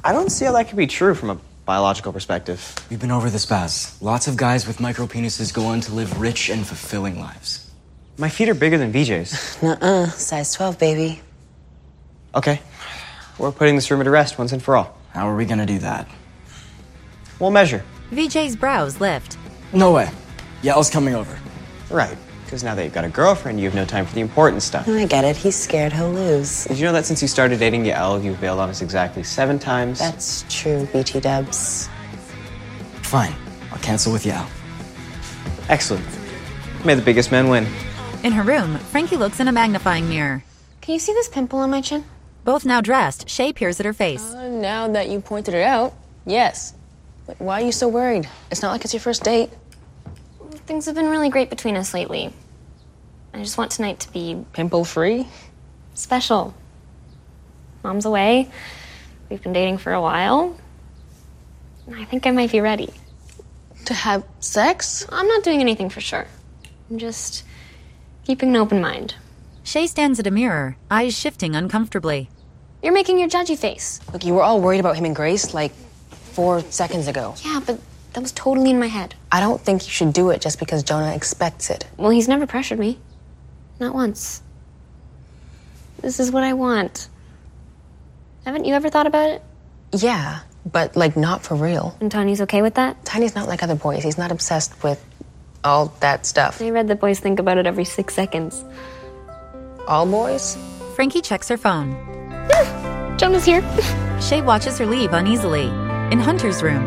I don't see how that could be true from a biological perspective. We've been over this, Baz. Lots of guys with micropenises go on to live rich and fulfilling lives. My feet are bigger than VJ's. Nuh-uh. Size 12, baby. Okay. We're putting this rumor to rest once and for all. How are we gonna do that? We'll measure. VJ's brows lift. No way. Yael's coming over. Right. Because now that you've got a girlfriend, you have no time for the important stuff. I get it. He's scared he'll lose. Did you know that since you started dating Yael, you've bailed on us exactly 7 times? That's true, BT dubs. Fine. I'll cancel with Yael. Excellent. May the biggest men win. In her room, Frankie looks in a magnifying mirror. Can you see this pimple on my chin? Both now dressed, Shay peers at her face. Now that you pointed it out, yes. But why are you so worried? It's not like it's your first date. Things have been really great between us lately. I just want tonight to be Pimple-free? special. Mom's away. We've been dating for a while. I think I might be ready. To have sex? I'm not doing anything for sure. I'm just keeping an open mind. Shay stands at a mirror, eyes shifting uncomfortably. You're making your judgy face. Look, you were all worried about him and Grace like 4 seconds ago. Yeah, but that was totally in my head. I don't think you should do it just because Jonah expects it. Well, he's never pressured me. Not once. This is what I want. Haven't you ever thought about it? Yeah, but like not for real. And Tony's okay with that? Tiny's not like other boys. He's not obsessed with all that stuff. I read that boys think about it every 6 seconds. All boys? Frankie checks her phone. Jonah's here. Shay watches her leave uneasily. In Hunter's room,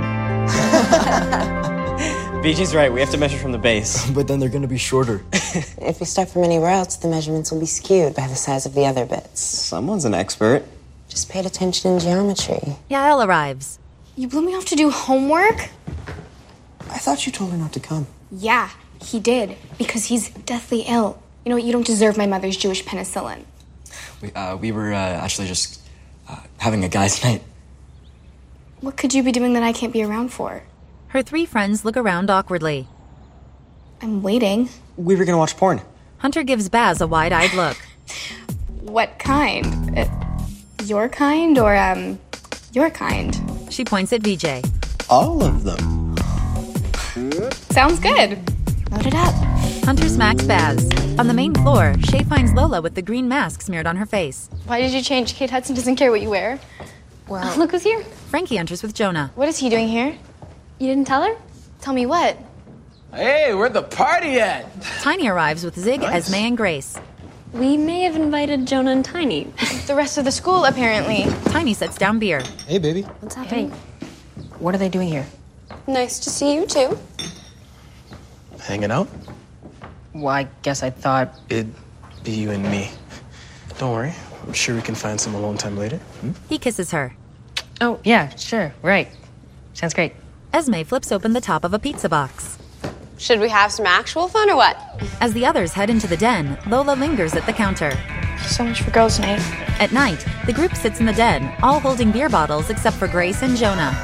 VG's right. We have to measure from the base. But then they're gonna be shorter. If we start from anywhere else, the measurements will be skewed by the size of the other bits. Someone's an expert. Just paid attention in geometry. Yael arrives. You blew me off to do homework? I thought you told her not to come. Yeah, he did. Because he's deathly ill. You know what? You don't deserve my mother's Jewish penicillin. We were actually just having a guys' night. What could you be doing that I can't be around for? Her 3 friends look around awkwardly. I'm waiting. We were gonna watch porn. Hunter gives Baz a wide-eyed look. What kind? Your kind or, your kind? She points at VJ. All of them. Sounds good. Load it up. Hunter smacks Baz. On the main floor, Shay finds Lola with the green mask smeared on her face. Why did you change? Kate Hudson doesn't care what you wear. Well, Look who's here. Frankie enters with Jonah. What is he doing here? You didn't tell her? Tell me what? Hey, where the party at? Tiny arrives with Zig, Esme, and Grace. We may have invited Jonah and Tiny. The rest of the school, apparently. Tiny sets down beer. Hey, baby. What's happening? what are they doing here? Nice to see you, too. Hanging out? Well, I guess I thought... It'd be you and me. Don't worry. I'm sure we can find some alone time later. He kisses her. Oh, yeah, sure, right. Sounds great. Esme flips open the top of a pizza box. Should we have some actual fun or what? As the others head into the den, Lola lingers at the counter. So much for girls' night. At night, the group sits in the den, all holding beer bottles except for Grace and Jonah.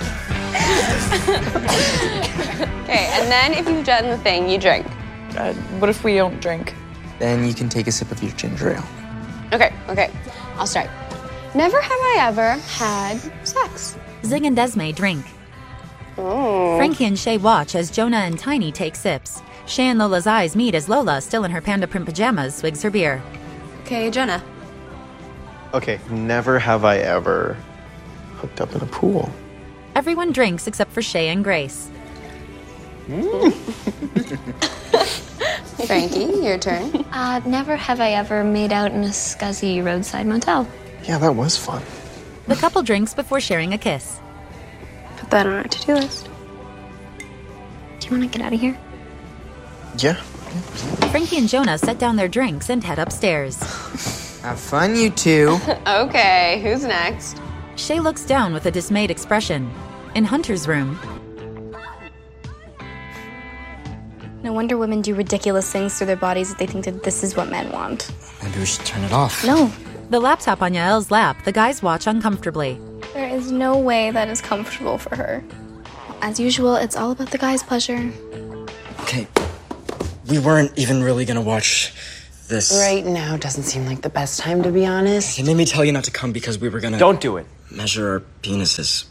Okay, and then if you've done the thing, you drink. What if we don't drink? Then you can take a sip of your ginger ale. Okay, I'll start. Never have I ever had sex. Zig and Esme drink. Frankie and Shay watch as Jonah and Tiny take sips. Shay and Lola's eyes meet as Lola, still in her panda print pajamas, swigs her beer. Okay, Jonah. Okay, never have I ever hooked up in a pool. Everyone drinks except for Shay and Grace. Frankie, your turn. Never have I ever made out in a scuzzy roadside motel. Yeah, that was fun. The couple drinks before sharing a kiss. Put that on our to-do list. Do you want to get out of here? Yeah. Frankie and Jonah set down their drinks and head upstairs. Have fun, you two. Okay, who's next? Shay looks down with a dismayed expression. In Hunter's room, No wonder women do ridiculous things to their bodies if they think that this is what men want. Maybe we should turn it off. No, the laptop on Yael's lap, the guys watch uncomfortably. there is no way that is comfortable for her. As usual, it's all about the guy's pleasure. Okay. We weren't even really gonna watch this. Right now doesn't seem like the best time, to be honest. It made me tell you not to come because we were gonna... Don't do it. measure our penises.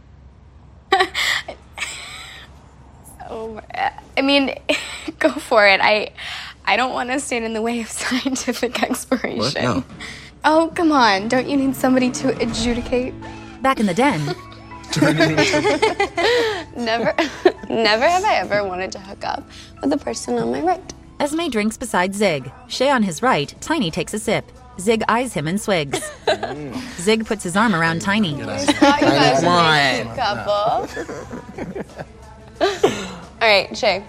I mean, go for it. I don't want to stand in the way of scientific exploration. What? No. Oh, come on. Don't you need somebody to adjudicate? Back in the den, Never have I ever wanted to hook up with the person on my right. Esme drinks beside Zig. Shay on his right, Tiny takes a sip. Zig eyes him and swigs. Zig puts his arm around Tiny. Thought you guys were a cute couple. All right, Shay.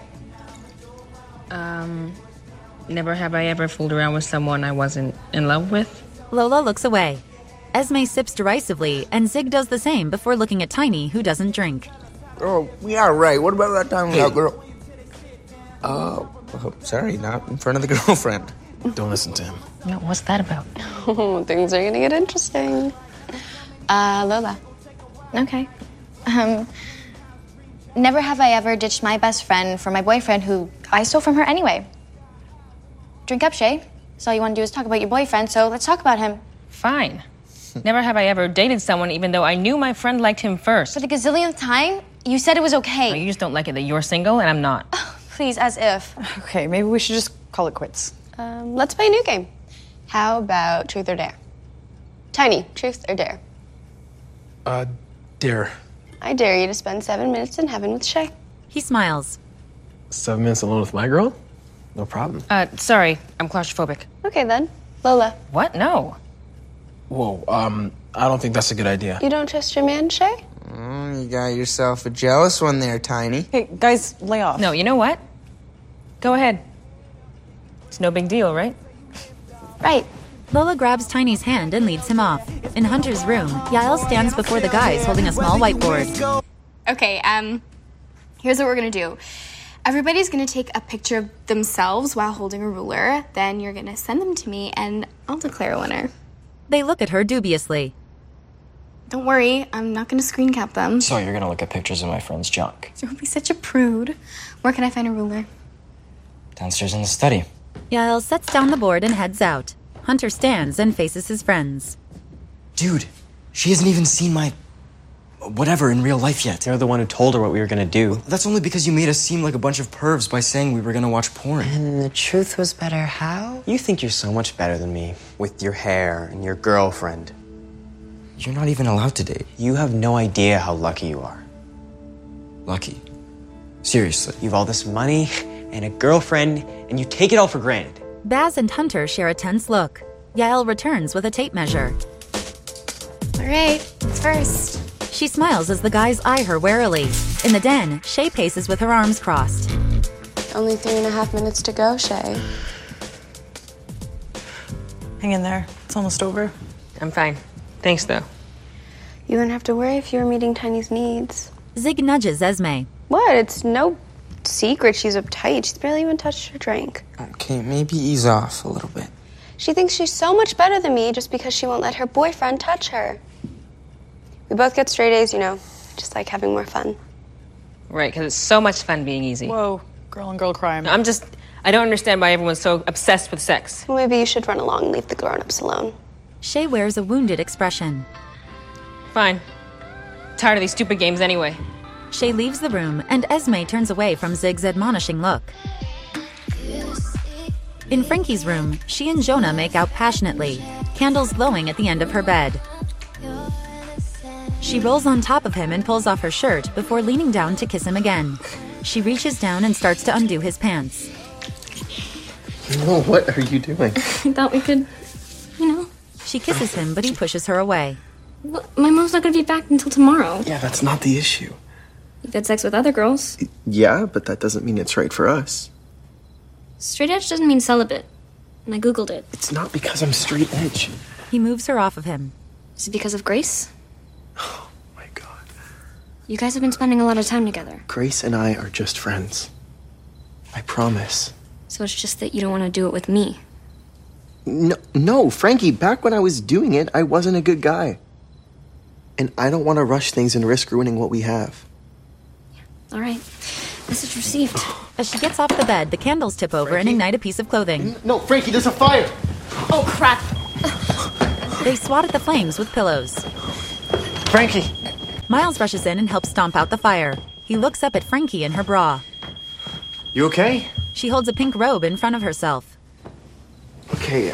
Never have I ever fooled around with someone I wasn't in love with. Lola looks away. Esme sips derisively, and Zig does the same before looking at Tiny, who doesn't drink. Oh, yeah, right. What about that time with that girl? Sorry, not in front of the girlfriend. Don't listen to him. No, what's that about? Oh, things are gonna get interesting. Lola. Okay. Never have I ever ditched my best friend for my boyfriend who I stole from her anyway. Drink up, Shay. So all you want to do is talk about your boyfriend, so let's talk about him. Fine. Never have I ever dated someone even though I knew my friend liked him first. For the gazillionth time, you said it was okay. No, you just don't like it that you're single and I'm not. Please, as if. Okay, maybe we should just call it quits. Let's play a new game. How about truth or dare? Tiny, truth or dare? Dare. I dare you to spend 7 minutes in heaven with Shay. He smiles. 7 minutes alone with my girl? No problem. Sorry, I'm claustrophobic. Okay then. Lola. What? No. Whoa, I don't think that's a good idea. You don't trust your man, Shay? You got yourself a jealous one there, Tiny. Hey, guys, lay off. No, you know what? Go ahead. It's no big deal, right? Right. Lola grabs Tiny's hand and leads him off. In Hunter's room, Yael stands before the guys holding a small whiteboard. Okay, here's what we're gonna do. Everybody's gonna take a picture of themselves while holding a ruler. Then you're gonna send them to me, and I'll declare a winner. They look at her dubiously. Don't worry, I'm not gonna screen cap them. So you're gonna look at pictures of my friend's junk. Don't be such a prude. Where can I find a ruler? Downstairs in the study. Yael sets down the board and heads out. Hunter stands and faces his friends. Dude, she hasn't even seen my... whatever in real life yet. You're the one who told her what we were gonna do. That's only because you made us seem like a bunch of pervs by saying we were gonna watch porn. And the truth was better how? You think you're so much better than me, with your hair and your girlfriend. You're not even allowed to date. You have no idea how lucky you are. Lucky? Seriously. You've all this money and a girlfriend, and you take it all for granted. Baz and Hunter share a tense look. Yael returns with a tape measure. All right, what's first? She smiles as the guys eye her warily. In the den, Shay paces with her arms crossed. Only 3.5 minutes to go, Shay. Hang in there. It's almost over. I'm fine. Thanks, though. You wouldn't have to worry if you were meeting Tiny's needs. Zig nudges Esme. What? It's no secret she's uptight. She's barely even touched her drink. Okay, maybe ease off a little bit. She thinks she's so much better than me just because she won't let her boyfriend touch her. We both get straight A's, you know. Just like having more fun. Right, because it's so much fun being easy. Whoa, girl on girl crime. I don't understand why everyone's so obsessed with sex. Well, maybe you should run along and leave the grown-ups alone. Shay wears a wounded expression. Fine. Tired of these stupid games anyway. Shay leaves the room, and Esme turns away from Zig's admonishing look. In Frankie's room, she and Jonah make out passionately, candles glowing at the end of her bed. She rolls on top of him and pulls off her shirt before leaning down to kiss him again. She reaches down and starts to undo his pants. No, what are you doing? I thought we could, She kisses him, but he pushes her away. Well, my mom's not gonna be back until tomorrow. Yeah, that's not the issue. You've had sex with other girls. Yeah, but that doesn't mean it's right for us. Straight edge doesn't mean celibate. And I Googled it. It's not because I'm straight edge. He moves her off of him. Is it because of Grace? Oh, my God. You guys have been spending a lot of time together. Grace and I are just friends. I promise. So it's just that you don't want to do it with me. No, Frankie, back when I was doing it, I wasn't a good guy. And I don't want to rush things and risk ruining what we have. All right. Message received. As she gets off the bed, the candles tip over and ignite a piece of clothing. No, Frankie, there's a fire! Oh, crap. They swat at the flames with pillows. Frankie! Miles rushes in and helps stomp out the fire. He looks up at Frankie in her bra. You okay? She holds a pink robe in front of herself. Okay,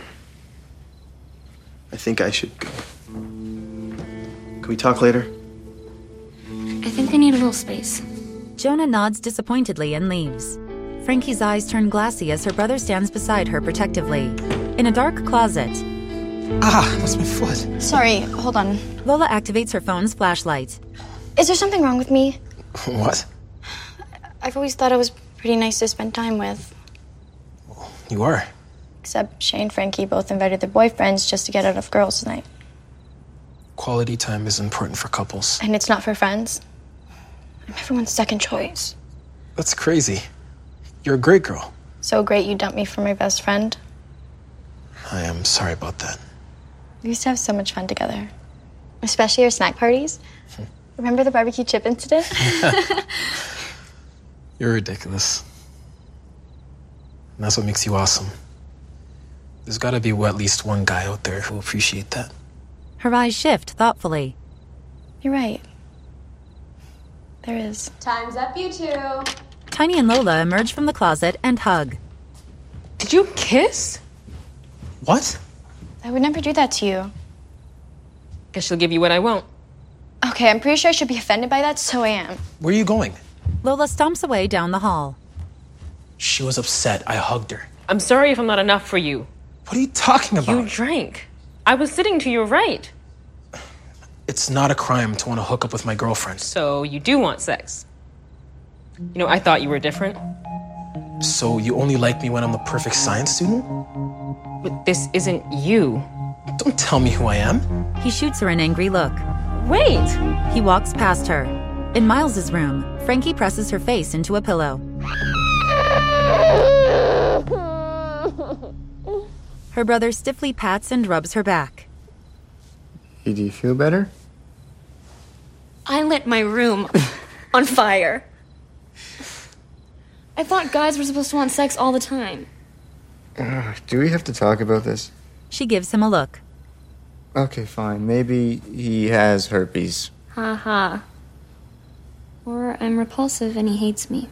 I think I should go. Can we talk later? I think I need a little space. Jonah nods disappointedly and leaves. Frankie's eyes turn glassy as her brother stands beside her protectively. In a dark closet, That's my foot. Sorry, hold on. Lola activates her phone's flashlight. Is there something wrong with me? What? I've always thought I was pretty nice to spend time with. You are. Except Shay and Frankie both invited their boyfriends just to get out of girls' night. Quality time is important for couples. And it's not for friends. I'm everyone's second choice. That's crazy. You're a great girl. So great you dumped me for my best friend. I am sorry about that. We used to have so much fun together. Especially our snack parties. Remember the barbecue chip incident? You're ridiculous. And that's what makes you awesome. There's gotta be at least one guy out there who'll appreciate that. Her eyes shift thoughtfully. You're right. There is. Time's up, you two. Tiny and Lola emerge from the closet and hug. Did you kiss? What? I would never do that to you. Guess she'll give you what I won't. Okay, I'm pretty sure I should be offended by that, so I am. Where are you going? Lola stomps away down the hall. She was upset. I hugged her. I'm sorry if I'm not enough for you. What are you talking about? You drank. I was sitting to your right. It's not a crime to want to hook up with my girlfriend. So you do want sex. You know, I thought you were different. So you only like me when I'm the perfect science student? But this isn't you. Don't tell me who I am. He shoots her an angry look. Wait! He walks past her. In Miles's room, Frankie presses her face into a pillow. Her brother stiffly pats and rubs her back. Hey, do you feel better? I lit my room on fire. I thought guys were supposed to want sex all the time. Do we have to talk about this? She gives him a look. Okay, fine. Maybe he has herpes. Ha. Or I'm repulsive and he hates me.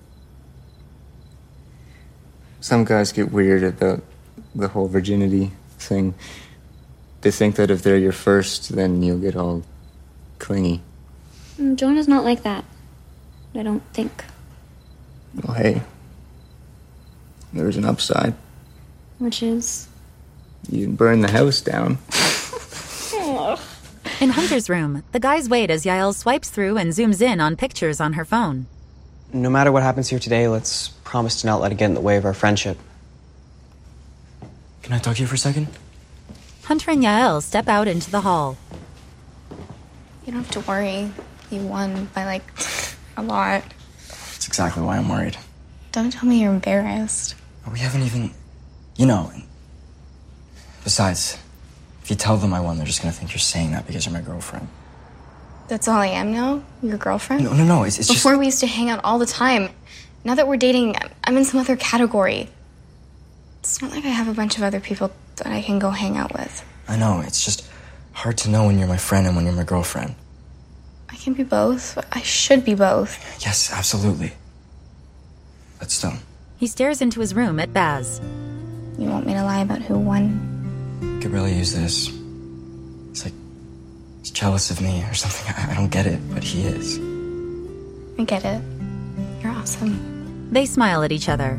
Some guys get weird about the whole virginity thing. They think that if they're your first, then you'll get all clingy. Jonah's not like that. I don't think. Well, hey, there's an upside. Which is? You didn't burn the house down. In Hunter's room, the guys wait as Yael swipes through and zooms in on pictures on her phone. No matter what happens here today, let's promise to not let it get in the way of our friendship. Can I talk to you for a second? Hunter and Yael step out into the hall. You don't have to worry. You won by, like, a lot. That's exactly why I'm worried. Don't tell me you're embarrassed. We haven't even... You know... Besides, if you tell them I won, they're just gonna think you're saying that because you're my girlfriend. That's all I am now? Your girlfriend? No, it's just... Before we used to hang out all the time. Now that we're dating, I'm in some other category. It's not like I have a bunch of other people that I can go hang out with. I know, it's just hard to know when you're my friend and when you're my girlfriend. I can be both. I should be both. Yes, absolutely. But still. He stares into his room at Baz. You want me to lie about who won? Could really use this. It's like he's jealous of me or something. I don't get it, but he is. I get it. You're awesome. They smile at each other.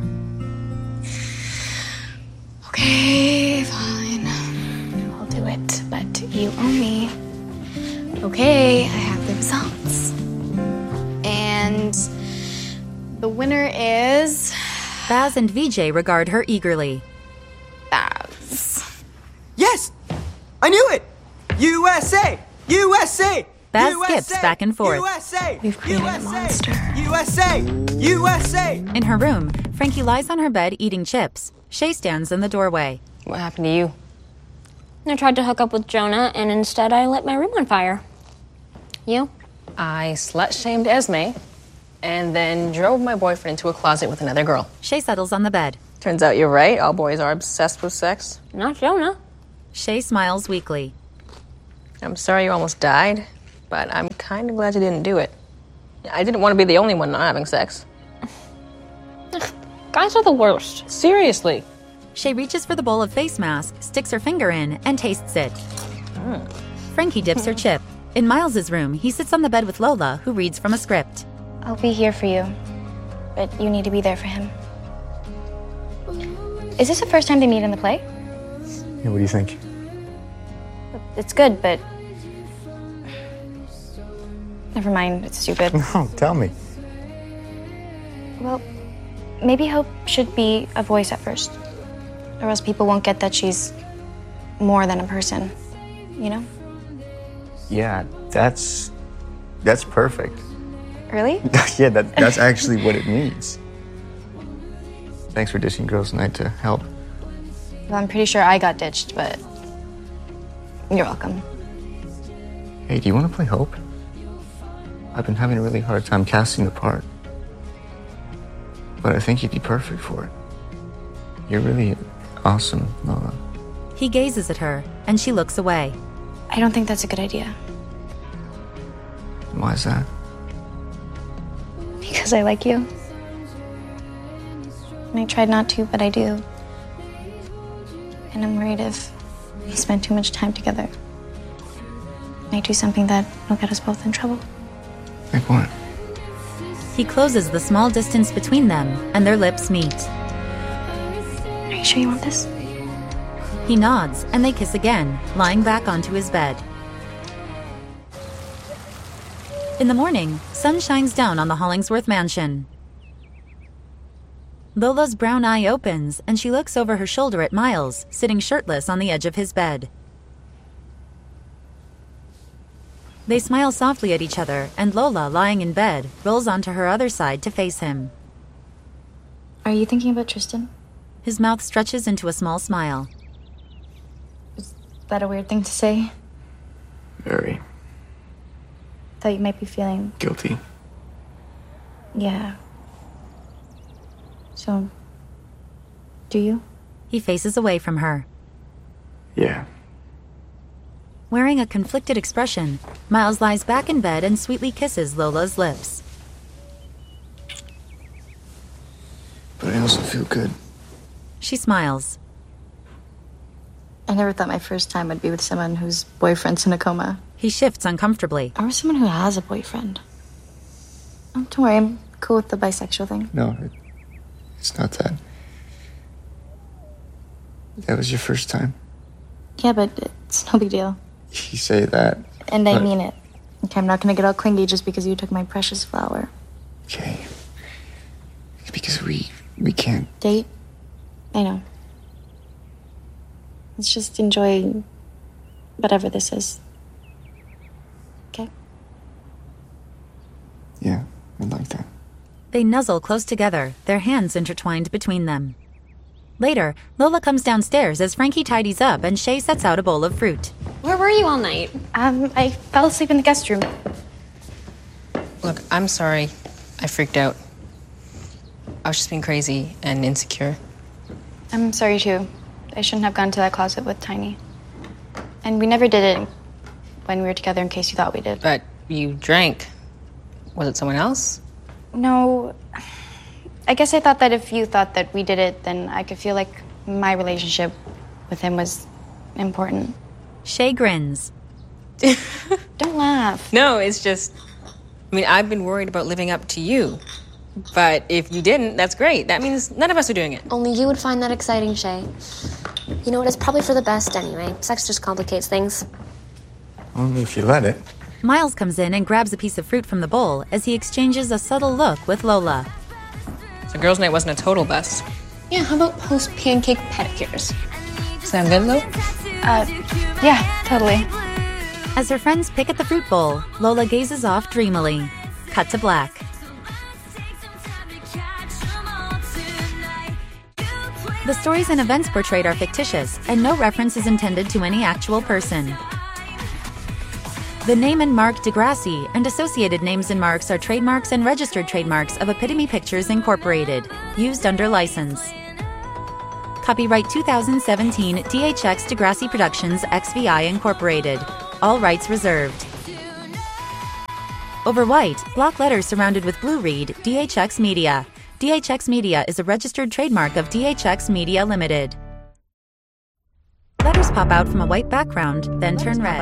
Okay, fine. I'll do it, but you owe me. Okay, I have the results. And the winner is... Baz and VJ regard her eagerly. Baz. Yes! I knew it! USA! USA! Baz USA! skips back and forth. USA! We've created a monster. USA! USA! In her room, Frankie lies on her bed eating chips. Shay stands in the doorway. What happened to you? I tried to hook up with Jonah, and instead I lit my room on fire. You? I slut-shamed Esme, and then drove my boyfriend into a closet with another girl. Shay settles on the bed. Turns out you're right. All boys are obsessed with sex. Not Jonah. Shay smiles weakly. I'm sorry you almost died, but I'm kind of glad you didn't do it. I didn't want to be the only one not having sex. Guys are the worst. Seriously. Shay reaches for the bowl of face mask, sticks her finger in, and tastes it. Frankie dips her chip. In Miles's room, he sits on the bed with Lola, who reads from a script. I'll be here for you, but you need to be there for him. Is this the first time they meet in the play? Yeah, what do you think? It's good, but... Never mind, it's stupid. No, tell me. Well, maybe Hope should be a voice at first. Or else people won't get that she's more than a person, you know? Yeah, that's perfect. Really? Yeah, that's actually what it means. Thanks for dishing girls' night to help. Well, I'm pretty sure I got ditched, but you're welcome. Hey, do you want to play Hope? I've been having a really hard time casting the part. But I think you'd be perfect for it. You're really awesome, Lola. He gazes at her, and she looks away. I don't think that's a good idea. Why is that? Because I like you. And I tried not to, but I do. And I'm worried if we spend too much time together, I might do something that will get us both in trouble. Like what? He closes the small distance between them, and their lips meet. Are you sure you want this? He nods, and they kiss again, lying back onto his bed. In the morning, sun shines down on the Hollingsworth mansion. Lola's brown eye opens, and she looks over her shoulder at Miles, sitting shirtless on the edge of his bed. They smile softly at each other, and Lola, lying in bed, rolls onto her other side to face him. Are you thinking about Tristan? His mouth stretches into a small smile. Is that a weird thing to say? Very. Thought you might be feeling... Guilty. Yeah. So, do you? He faces away from her. Yeah. Wearing a conflicted expression, Miles lies back in bed and sweetly kisses Lola's lips. But I also feel good. She smiles. I never thought my first time would be with someone whose boyfriend's in a coma. He shifts uncomfortably. Or with someone who has a boyfriend. Oh, don't worry, I'm cool with the bisexual thing. No, it's not that. That was your first time. Yeah, but it's no big deal. You say that. And I but- mean it. Okay, I'm not gonna get all clingy just because you took my precious flower. Okay. It's because we can't. Date? I know. Let's just enjoy whatever this is. Okay? Yeah, I'd like that. They nuzzle close together, their hands intertwined between them. Later, Lola comes downstairs as Frankie tidies up and Shay sets out a bowl of fruit. Where were you all night? I fell asleep in the guest room. Look, I'm sorry. I freaked out. I was just being crazy and insecure. I'm sorry, too. I shouldn't have gone to that closet with Tiny. And we never did it when we were together in case you thought we did. But you drank. Was it someone else? No. I guess I thought that if you thought that we did it, then I could feel like my relationship with him was important. Shay grins. Don't laugh. No, it's just... I mean, I've been worried about living up to you. But if you didn't, that's great. That means none of us are doing it. Only you would find that exciting, Shay. You know what? It's probably for the best anyway. Sex just complicates things. Only if you let it. Miles comes in and grabs a piece of fruit from the bowl as he exchanges a subtle look with Lola. So girls' night wasn't a total bust. Yeah, how about post-pancake pedicures? Sound good, Lo? Yeah, totally. As her friends pick at the fruit bowl, Lola gazes off dreamily. Cut to black. The stories and events portrayed are fictitious, and no reference is intended to any actual person. The name and mark Degrassi and associated names and marks are trademarks and registered trademarks of Epitome Pictures Incorporated, used under license. Copyright 2017 DHX Degrassi Productions XVI Incorporated. all rights reserved. Over white, block letters surrounded with blue read DHX Media. DHX Media is a registered trademark of DHX Media Limited. Letters pop out from a white background, then turn red.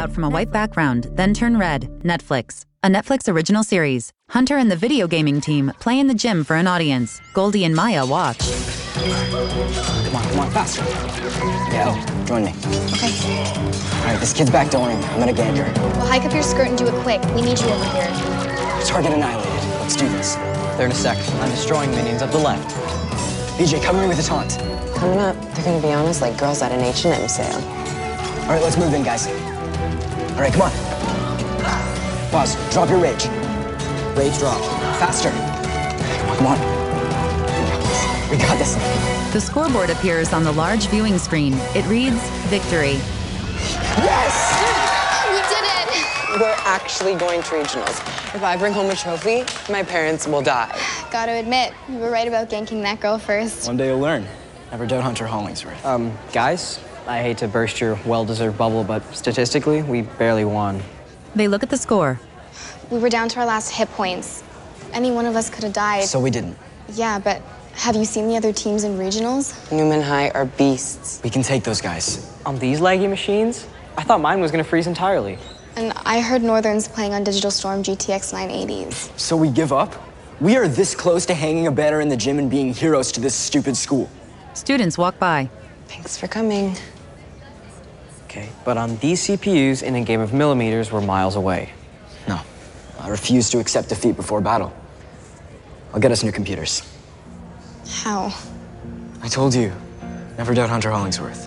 Netflix. A Netflix original series. Hunter and the video gaming team play in the gym for an audience. Goldie and Maya watch. Come on, faster. Yeah, join me. Okay. All right, this kid's backdooring. I'm gonna gank her. Well, hike up your skirt and do it quick. We need you over here. Target annihilated. Let's do this. They're in a sec. I'm destroying minions up the left. BJ, cover me with a taunt. Coming up, they're gonna be honest like girls at an H&M sale. All right, let's move in, guys. All right, come on. Pause. Drop your rage. Rage drop. Faster. Come on. We got this. The scoreboard appears on the large viewing screen. It reads, victory. Yes! We did it! We're actually going to regionals. If I bring home a trophy, my parents will die. Gotta admit, you were right about ganking that girl first. One day you'll learn. Never doubt Hunter Hollingsworth. Guys, I hate to burst your well-deserved bubble, but statistically, we barely won. They look at the score. We were down to our last hit points. Any one of us could have died. So we didn't. Yeah, but have you seen the other teams in regionals? Newman High are beasts. We can take those guys. On these laggy machines? I thought mine was gonna freeze entirely. And I heard Northern's playing on Digital Storm GTX 980s. So we give up? We are this close to hanging a banner in the gym and being heroes to this stupid school. Students walk by. Thanks for coming. Okay, but on these CPUs, in a game of millimeters, we're miles away. No, I refuse to accept defeat before battle. I'll get us new computers. How? I told you, never doubt Hunter Hollingsworth.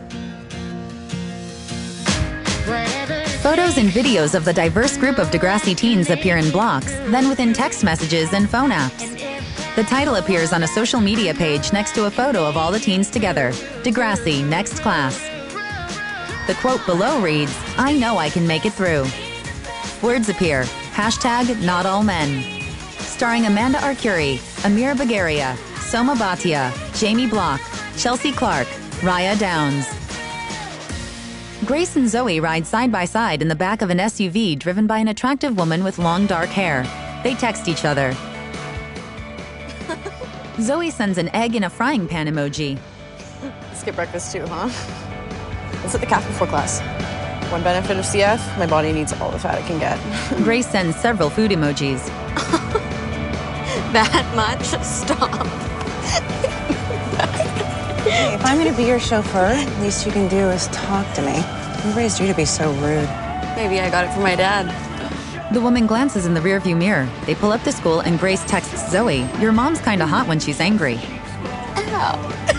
Photos and videos of the diverse group of Degrassi teens appear in blocks, then within text messages and phone apps. The title appears on a social media page next to a photo of all the teens together. Degrassi, next class. The quote below reads, I know I can make it through. Words appear, hashtag not all men. Starring Amanda Arcuri, Amira Bagaria, Soma Bhatia, Jamie Block, Chelsea Clark, Raya Downs. Grace and Zoe ride side by side in the back of an SUV driven by an attractive woman with long dark hair. They text each other. Zoe sends an egg in a frying pan emoji. Skip breakfast too, huh? Let's hit the calf before class. One benefit of CF, my body needs all the fat it can get. Grace sends several food emojis. That much? Stop. Hey, if I'm gonna be your chauffeur, the least you can do is talk to me. Who raised you to be so rude? Maybe I got it from my dad. The woman glances in the rearview mirror. They pull up to school and Grace texts Zoe, your mom's kinda hot when she's angry. Ow.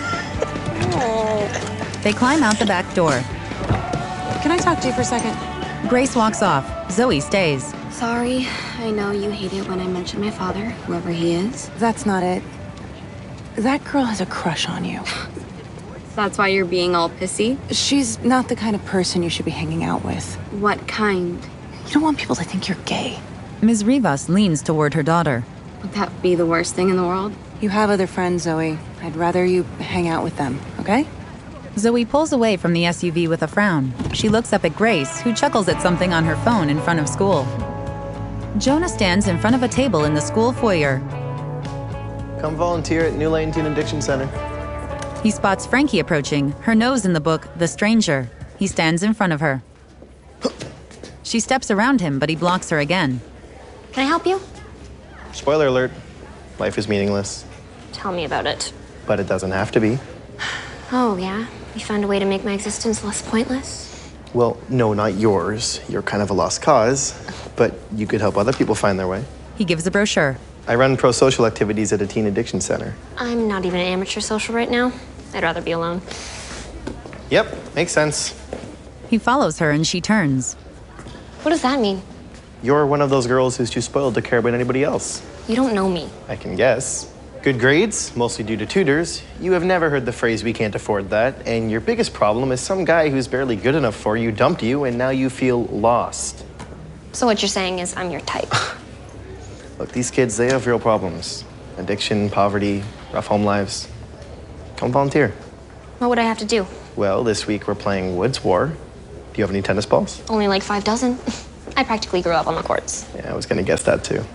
They climb out the back door. Can I talk to you for a second? Grace walks off. Zoe stays. Sorry, I know you hate it when I mention my father, whoever he is. That's not it. That girl has a crush on you. That's why you're being all pissy? She's not the kind of person you should be hanging out with. What kind? You don't want people to think you're gay. Ms. Rivas leans toward her daughter. Would that be the worst thing in the world? You have other friends, Zoe. I'd rather you hang out with them, okay? Zoe pulls away from the SUV with a frown. She looks up at Grace, who chuckles at something on her phone in front of school. Jonah stands in front of a table in the school foyer. Come volunteer at New Lane Teen Addiction Center. He spots Frankie approaching, her nose in the book, The Stranger. He stands in front of her. She steps around him, but he blocks her again. Can I help you? Spoiler alert, life is meaningless. Tell me about it. But it doesn't have to be. Oh, yeah? You found a way to make my existence less pointless? Well, no, not yours. You're kind of a lost cause. But you could help other people find their way. He gives a brochure. I run pro-social activities at a teen addiction center. I'm not even an amateur social right now. I'd rather be alone. Yep, makes sense. He follows her and she turns. What does that mean? You're one of those girls who's too spoiled to care about anybody else. You don't know me. I can guess. Good grades, mostly due to tutors. You have never heard the phrase, we can't afford that. And your biggest problem is some guy who's barely good enough for you dumped you and now you feel lost. So what you're saying is I'm your type. Look, these kids, they have real problems. Addiction, poverty, rough home lives. Come volunteer. What would I have to do? Well, this week we're playing Woods War. Do you have any tennis balls? Only like 5 dozen. I practically grew up on the courts. Yeah, I was gonna guess that too.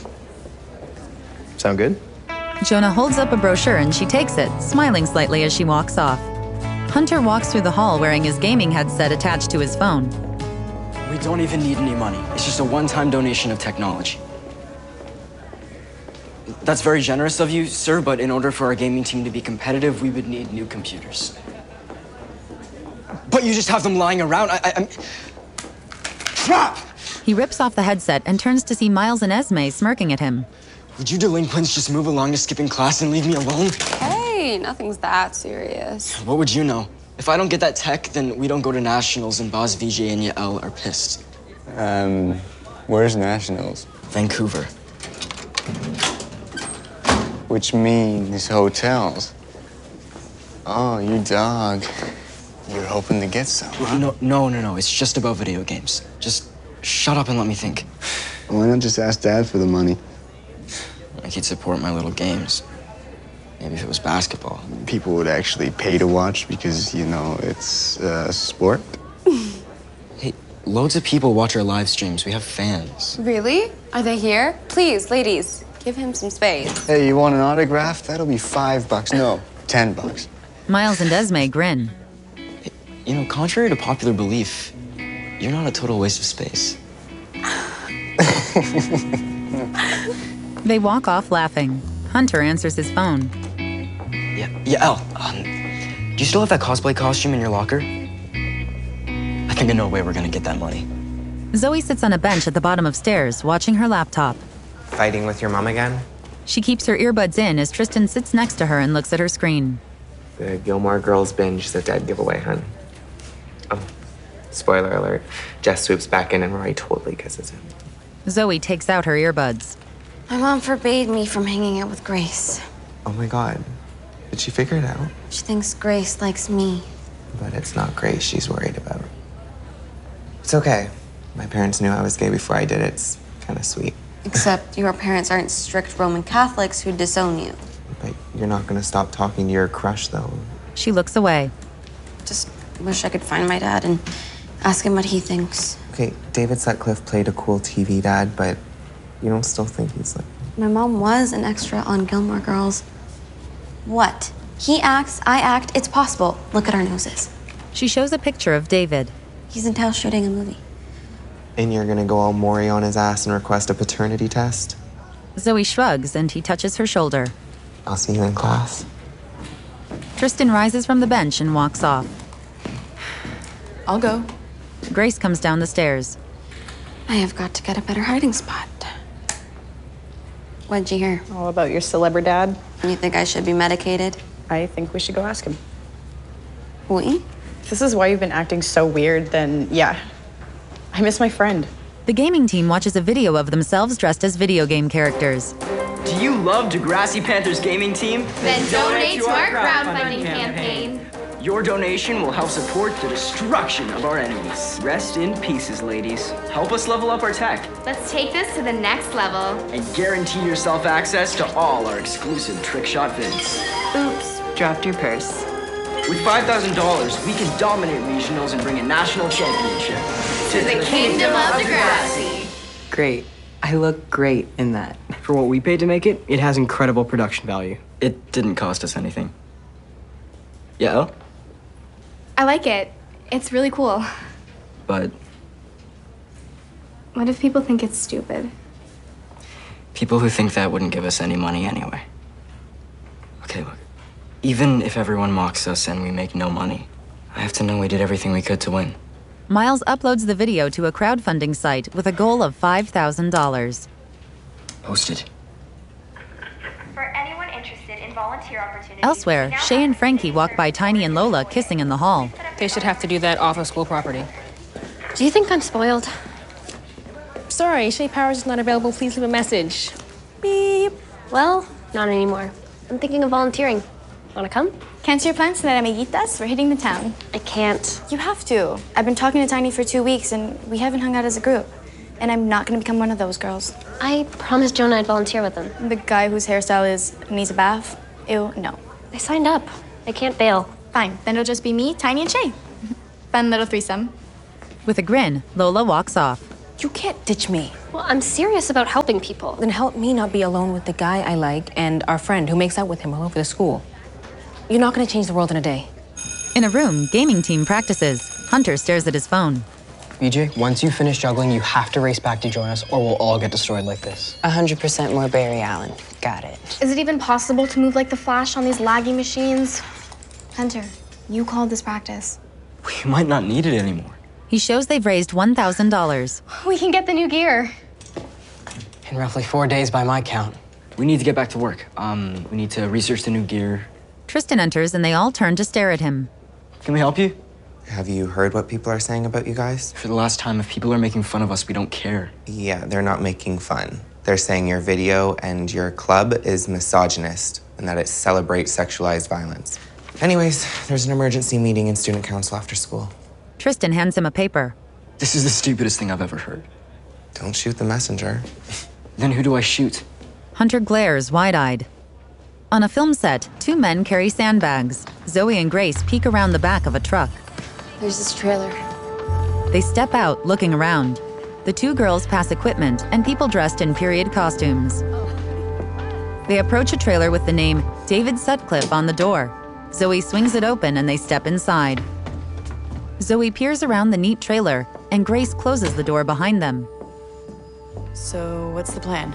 Sound good? Jonah holds up a brochure and she takes it, smiling slightly as she walks off. Hunter walks through the hall wearing his gaming headset attached to his phone. We don't even need any money. It's just a one-time donation of technology. That's very generous of you, sir, but in order for our gaming team to be competitive, we would need new computers. But you just have them lying around. I'm... Crap! He rips off the headset and turns to see Miles and Esme smirking at him. Would you delinquents just move along to skipping class and leave me alone? Hey, nothing's that serious. What would you know? If I don't get that tech, then we don't go to nationals and Boz, VJ, and Yael are pissed. Where's nationals? Vancouver. Which means hotels. Oh, you dog. You're hoping to get some, huh? No. It's just about video games. Just shut up and let me think. Why not just ask Dad for the money? Like he'd support my little games. Maybe if it was basketball. People would actually pay to watch because, you know, it's a sport. Hey, loads of people watch our live streams. We have fans. Really? Are they here? Please, ladies, give him some space. Hey, you want an autograph? That'll be $5. No, $10. Miles and Esme grin. Hey, you know, contrary to popular belief, you're not a total waste of space. They walk off laughing. Hunter answers his phone. Yeah, do you still have that cosplay costume in your locker? I think I know a way we're gonna get that money. Zoe sits on a bench at the bottom of stairs, watching her laptop. Fighting with your mom again? She keeps her earbuds in as Tristan sits next to her and looks at her screen. The Gilmore Girls binge, the dead giveaway, hun. Oh, spoiler alert. Jess swoops back in and Rory totally kisses him. Zoe takes out her earbuds. My mom forbade me from hanging out with Grace. Oh my god. Did she figure it out? She thinks Grace likes me. But it's not Grace she's worried about. It's okay. My parents knew I was gay before I did it. It's kind of sweet. Except your parents aren't strict Roman Catholics who disown you. But you're not gonna stop talking to your crush, though. She looks away. Just wish I could find my dad and ask him what he thinks. Okay, David Sutcliffe played a cool TV dad, but you don't still think he's like... My mom was an extra on Gilmore Girls. What? He acts, I act, it's possible. Look at our noses. She shows a picture of David. He's in town shooting a movie. And you're gonna go all Maury on his ass and request a paternity test? Zoe shrugs and he touches her shoulder. I'll see you in class. Tristan rises from the bench and walks off. I'll go. Grace comes down the stairs. I have got to get a better hiding spot. What'd you hear? All about your celeb dad. You think I should be medicated? I think we should go ask him. We? If this is why you've been acting so weird, then yeah. I miss my friend. The gaming team watches a video of themselves dressed as video game characters. Do you love Degrassi Panthers gaming team? Then donate to our crowdfunding campaign. Your donation will help support the destruction of our enemies. Rest in pieces, ladies. Help us level up our tech. Let's take this to the next level. And guarantee yourself access to all our exclusive trick shot vids. Oops, dropped your purse. With $5,000, we can dominate regionals and bring a national championship. To the kingdom of Degrassi. Great. I look great in that. For what we paid to make it, it has incredible production value. It didn't cost us anything. Yeah? I like it. It's really cool. But What if people think it's stupid? people who think that wouldn't give us any money anyway. Okay, look. Even if everyone mocks us and we make no money, I have to know we did everything we could to win. Miles uploads the video to a crowdfunding site with a goal of $5,000. Posted. For anyone interested in volunteer opportunities... Elsewhere, Shay and Frankie walk by Tiny and Lola kissing in the hall. They should have to do that off of school property. Do you think I'm spoiled? Sorry, Shay Powers is not available. Please leave a message. Beep. Well, not anymore. I'm thinking of volunteering. Wanna come? Cancel your plans tonight, amiguitas. We're hitting the town. I can't. You have to. I've been talking to Tiny for 2 weeks, and we haven't hung out as a group. And I'm not gonna become one of those girls. I promised Jonah I'd volunteer with him. The guy whose hairstyle is needs a bath? Ew, no. I signed up. I can't bail. Fine, then it'll just be me, Tiny, and Shay. Fun little threesome. With a grin, Lola walks off. You can't ditch me. Well, I'm serious about helping people. Then help me not be alone with the guy I like and our friend who makes out with him all over the school. You're not gonna change the world in a day. In a room, gaming team practices. Hunter stares at his phone. BJ, once you finish juggling, you have to race back to join us or we'll all get destroyed like this. 100% more Barry Allen. Got it. Is it even possible to move like the Flash on these laggy machines? Hunter, you called this practice. We might not need it anymore. He shows they've raised $1,000. We can get the new gear. In roughly 4 days by my count. We need to get back to work. We need to research the new gear. Tristan enters and they all turn to stare at him. Can we help you? Have you heard what people are saying about you guys? For the last time, if people are making fun of us, we don't care. Yeah, they're not making fun. They're saying your video and your club is misogynist and that it celebrates sexualized violence. Anyways, there's an emergency meeting in student council after school. Tristan hands him a paper. This is the stupidest thing I've ever heard. Don't shoot the messenger. Then who do I shoot? Hunter glares wide-eyed. On a film set, 2 men carry sandbags. Zoe and Grace peek around the back of a truck. There's this trailer. They step out, looking around. The 2 girls pass equipment and people dressed in period costumes. They approach a trailer with the name David Sutcliffe on the door. Zoe swings it open and they step inside. Zoe peers around the neat trailer and Grace closes the door behind them. So, what's the plan?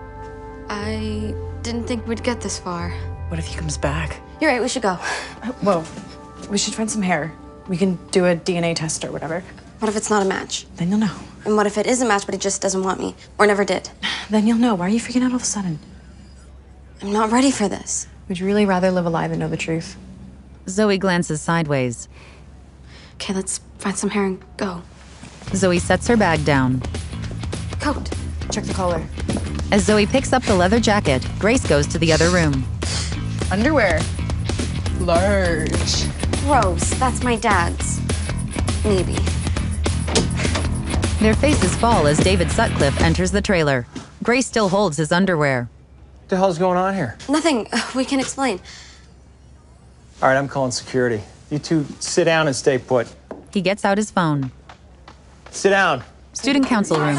I didn't think we'd get this far. What if he comes back? You're right, we should go. Whoa. We should find some hair. We can do a DNA test or whatever. What if it's not a match? Then you'll know. And what if it is a match, but he just doesn't want me? Or never did? Then you'll know. Why are you freaking out all of a sudden? I'm not ready for this. Would you really rather live a lie than know the truth? Zoe glances sideways. Okay, let's find some hair and go. Zoe sets her bag down. Coat. Check the collar. As Zoe picks up the leather jacket, Grace goes to the other room. Underwear. Large. Gross. That's my dad's. Maybe. Their faces fall as David Sutcliffe enters the trailer. Grace still holds his underwear. What the hell's going on here? Nothing. We can explain. All right, I'm calling security. You two sit down and stay put. He gets out his phone. Sit down. Student council room.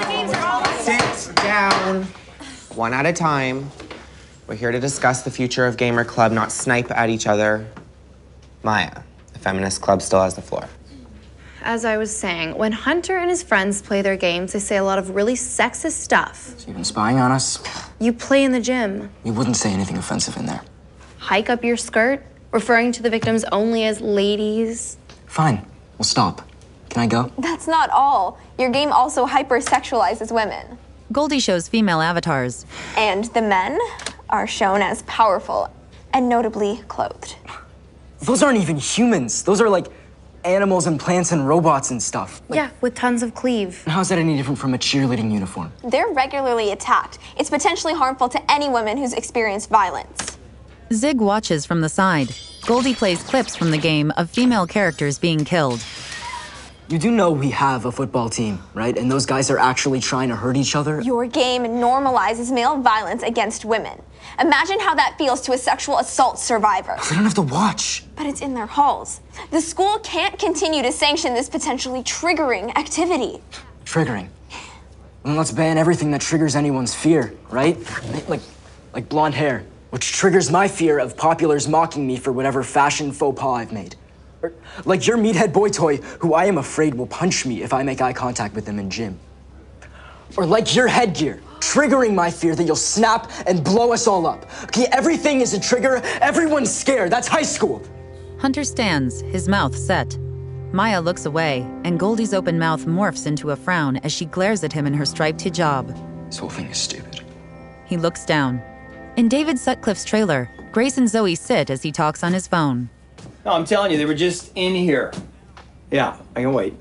Sit down. One at a time. We're here to discuss the future of Gamer Club, not snipe at each other. Maya, the feminist club still has the floor. As I was saying, when Hunter and his friends play their games, they say a lot of really sexist stuff. So you've been spying on us? You play in the gym. You wouldn't say anything offensive in there. Hike up your skirt, referring to the victims only as ladies. Fine, we'll stop. Can I go? That's not all. Your game also hypersexualizes women. Goldie shows female avatars. And the men are shown as powerful and notably clothed. Those aren't even humans. Those are like animals and plants and robots and stuff. Yeah, with tons of cleave. And how's that any different from a cheerleading uniform? They're regularly attacked. It's potentially harmful to any woman who's experienced violence. Zig watches from the side. Goldie plays clips from the game of female characters being killed. You do know we have a football team, right? And those guys are actually trying to hurt each other? Your game normalizes male violence against women. Imagine how that feels to a sexual assault survivor. We don't have to watch. But it's in their halls. The school can't continue to sanction this potentially triggering activity. Triggering? Then let's ban everything that triggers anyone's fear, right? Like blonde hair, which triggers my fear of populars mocking me for whatever fashion faux pas I've made. Or like your meathead boy toy, who I am afraid will punch me if I make eye contact with them in gym. Or like your headgear, triggering my fear that you'll snap and blow us all up. Okay, everything is a trigger. Everyone's scared. That's high school. Hunter stands, his mouth set. Maya looks away, and Goldie's open mouth morphs into a frown as she glares at him in her striped hijab. This whole thing is stupid. He looks down. In David Sutcliffe's trailer, Grace and Zoe sit as he talks on his phone. No, I'm telling you, they were just in here. Yeah, I can wait.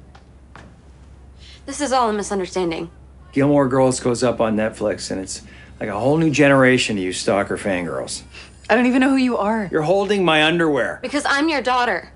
This is all a misunderstanding. Gilmore Girls goes up on Netflix, and it's like a whole new generation of you stalker fangirls. I don't even know who you are. You're holding my underwear. Because I'm your daughter.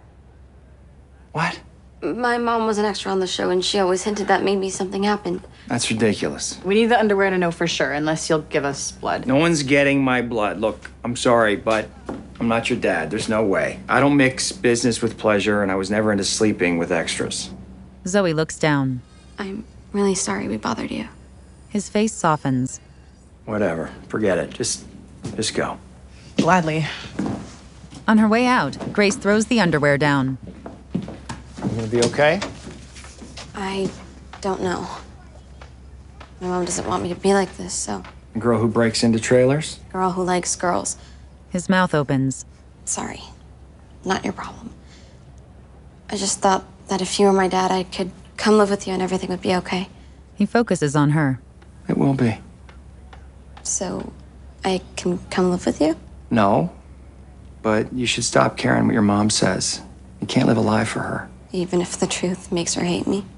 What? My mom was an extra on the show, and she always hinted that maybe something happened. That's ridiculous. We need the underwear to know for sure, unless you'll give us blood. No one's getting my blood. Look, I'm sorry, but I'm not your dad. There's no way. I don't mix business with pleasure, and I was never into sleeping with extras. Zoe looks down. I'm really sorry we bothered you. His face softens. Whatever. Forget it. Just go. Gladly. On her way out, Grace throws the underwear down. You gonna be okay? I don't know. My mom doesn't want me to be like this, so. A girl who breaks into trailers? Girl who likes girls. His mouth opens. Sorry. Not your problem. I just thought that if you were my dad, I could come live with you and everything would be okay. He focuses on her. It will be. So, I can come live with you? No. But you should stop caring what your mom says. You can't live a lie for her. Even if the truth makes her hate me.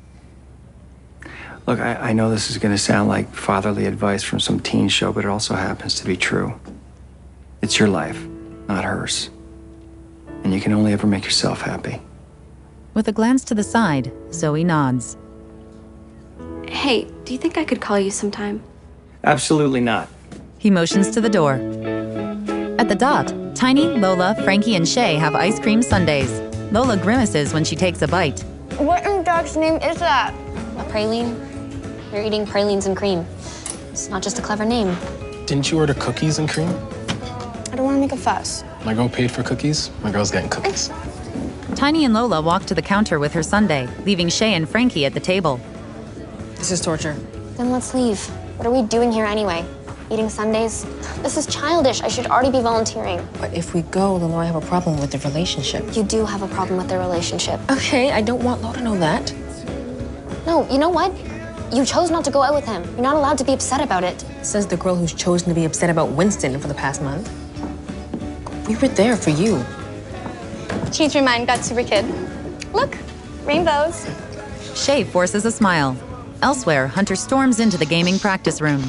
Look, I know this is going to sound like fatherly advice from some teen show, but it also happens to be true. It's your life, not hers. And you can only ever make yourself happy. With a glance to the side, Zoe nods. Hey, do you think I could call you sometime? Absolutely not. He motions to the door. At the Dot, Tiny, Lola, Frankie, and Shay have ice cream sundaes. Lola grimaces when she takes a bite. What in dog's name is that? A praline? You're eating pralines and cream. It's not just a clever name. Didn't you order cookies and cream? I don't want to make a fuss. My girl paid for cookies. My girl's getting cookies. Tiny and Lola walk to the counter with her sundae, leaving Shay and Frankie at the table. This is torture. Then let's leave. What are we doing here anyway? Eating sundaes? This is childish. I should already be volunteering. But if we go, then I have a problem with the relationship. You do have a problem with the relationship. Okay, I don't want Lo to know that. No, you know what? You chose not to go out with him. You're not allowed to be upset about it. Says the girl who's chosen to be upset about Winston for the past month. We were there for you. Change your mind, got super kid. Look, rainbows. Shay forces a smile. Elsewhere, Hunter storms into the gaming practice room.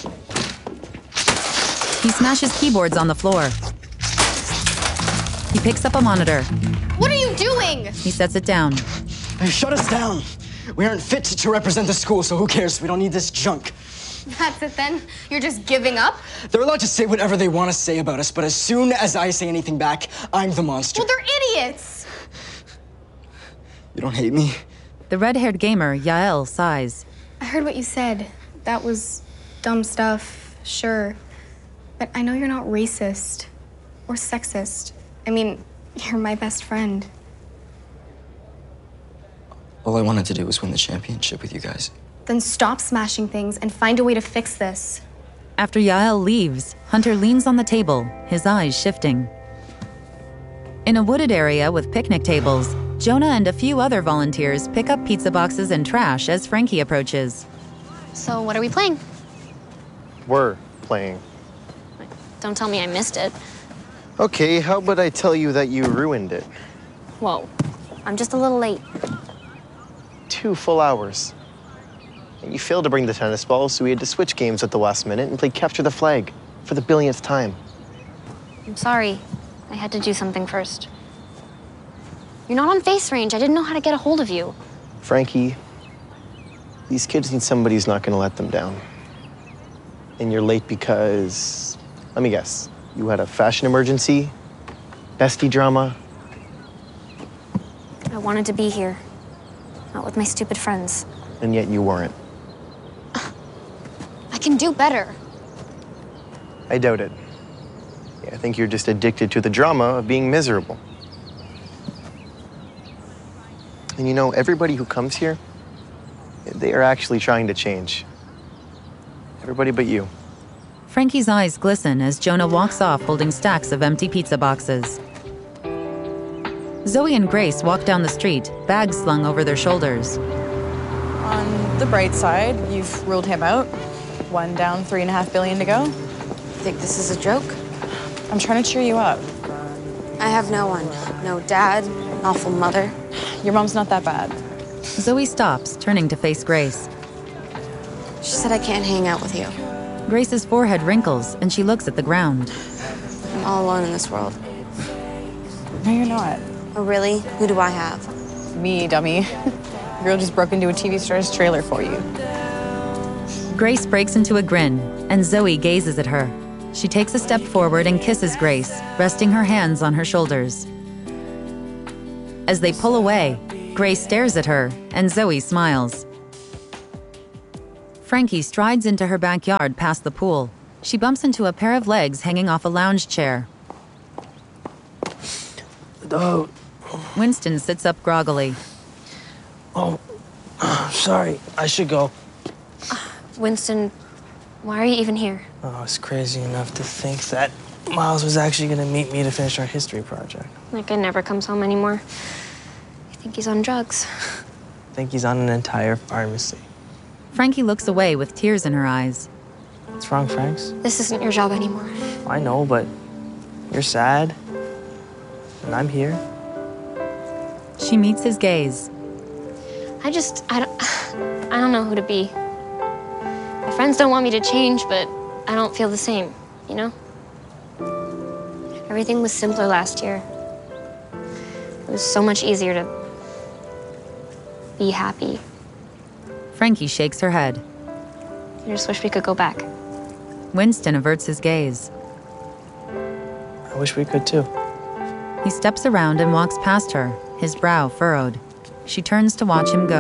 He smashes keyboards on the floor. He picks up a monitor. What are you doing? He sets it down. Hey, shut us down. We aren't fit to represent the school, so who cares? We don't need this junk. That's it then? You're just giving up? They're allowed to say whatever they want to say about us, but as soon as I say anything back, I'm the monster. Well, they're idiots. You don't hate me? The red-haired gamer, Yael, sighs. I heard what you said. That was dumb stuff, sure. But I know you're not racist or sexist. I mean, you're my best friend. All I wanted to do was win the championship with you guys. Then stop smashing things and find a way to fix this. After Yael leaves, Hunter leans on the table, his eyes shifting. In a wooded area with picnic tables, Jonah and a few other volunteers pick up pizza boxes and trash as Frankie approaches. So what are we playing? We're playing. Don't tell me I missed it. Okay, how about I tell you that you ruined it? Whoa. I'm just a little late. 2 full hours. And you failed to bring the tennis ball, so we had to switch games at the last minute and play capture the flag for the billionth time. I'm sorry. I had to do something first. You're not on face range. I didn't know how to get a hold of you. Frankie, these kids need somebody who's not going to let them down. And you're late because, let me guess, you had a fashion emergency, bestie drama. I wanted to be here. Not with my stupid friends. And yet you weren't. I can do better. I doubt it. Yeah, I think you're just addicted to the drama of being miserable. And you know, everybody who comes here, they are actually trying to change. Everybody but you. Frankie's eyes glisten as Jonah walks off holding stacks of empty pizza boxes. Zoe and Grace walk down the street, bags slung over their shoulders. On the bright side, you've ruled him out. 1 down, 3.5 billion to go. Think this is a joke? I'm trying to cheer you up. I have no one. No dad, awful mother. Your mom's not that bad. Zoe stops, turning to face Grace. She said I can't hang out with you. Grace's forehead wrinkles, and she looks at the ground. I'm all alone in this world. No, you're not. Oh, really? Who do I have? Me, dummy. Girl just broke into a TV star's trailer for you. Grace breaks into a grin, and Zoe gazes at her. She takes a step forward and kisses Grace, resting her hands on her shoulders. As they pull away, Grace stares at her, and Zoe smiles. Frankie strides into her backyard past the pool. She bumps into a pair of legs hanging off a lounge chair. Oh. Winston sits up groggily. Oh, sorry. I should go. Winston, why are you even here? Oh, I was crazy enough to think that Miles was actually going to meet me to finish our history project. That guy never comes home anymore. I think he's on drugs. I think he's on an entire pharmacy. Frankie looks away with tears in her eyes. What's wrong, Franks? This isn't your job anymore. I know, but you're sad, and I'm here. She meets his gaze. I don't know who to be. My friends don't want me to change, but I don't feel the same, you know? Everything was simpler last year. It was so much easier to be happy. Frankie shakes her head. I just wish we could go back. Winston averts his gaze. I wish we could too. He steps around and walks past her, his brow furrowed. She turns to watch him